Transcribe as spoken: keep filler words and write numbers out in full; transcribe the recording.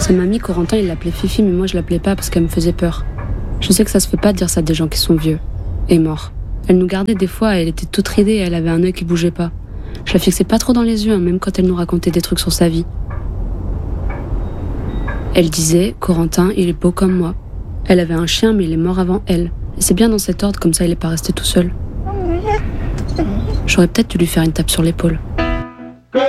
Sa mamie, Corentin, il l'appelait Fifi, mais moi je l'appelais pas parce qu'elle me faisait peur. Je sais que ça se fait pas de dire ça à des gens qui sont vieux et morts. Elle nous gardait des fois et elle était toute ridée et elle avait un œil qui bougeait pas. Je la fixais pas trop dans les yeux, hein, même quand elle nous racontait des trucs sur sa vie. Elle disait, Corentin, il est beau comme moi. Elle avait un chien, mais il est mort avant elle. Et c'est bien dans cet ordre, comme ça il est pas resté tout seul. J'aurais peut-être dû lui faire une tape sur l'épaule.